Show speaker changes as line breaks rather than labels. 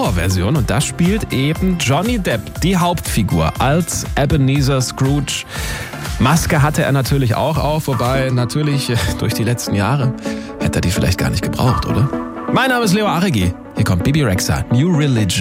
Horrorversion und da spielt eben Johnny Depp die Hauptfigur als Ebenezer Scrooge. Maske hatte er natürlich auch auf, wobei natürlich durch die letzten Jahre hätte er die vielleicht gar nicht gebraucht, oder? Mein Name ist Leo Aregi. Hier kommt Bibi Rexha, New Religion.